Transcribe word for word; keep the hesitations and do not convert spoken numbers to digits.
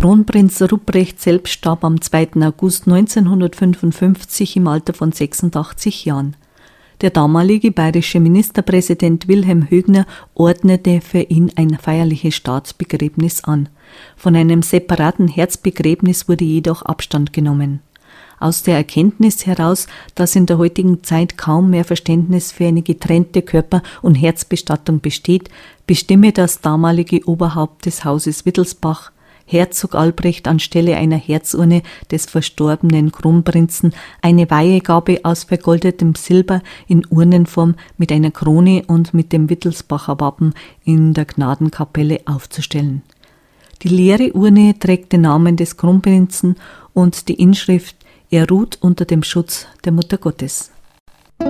Kronprinz Ruprecht selbst starb am zweiten August neunzehnhundertfünfundfünfzig im Alter von sechsundachtzig Jahren. Der damalige bayerische Ministerpräsident Wilhelm Högner ordnete für ihn ein feierliches Staatsbegräbnis an. Von einem separaten Herzbegräbnis wurde jedoch Abstand genommen. Aus der Erkenntnis heraus, dass in der heutigen Zeit kaum mehr Verständnis für eine getrennte Körper- und Herzbestattung besteht, bestimme das damalige Oberhaupt des Hauses Wittelsbach, Herzog Albrecht, anstelle einer Herzurne des verstorbenen Kronprinzen eine Weihegabe aus vergoldetem Silber in Urnenform mit einer Krone und mit dem Wittelsbacher Wappen in der Gnadenkapelle aufzustellen. Die leere Urne trägt den Namen des Kronprinzen und die Inschrift: Er ruht unter dem Schutz der Mutter Gottes.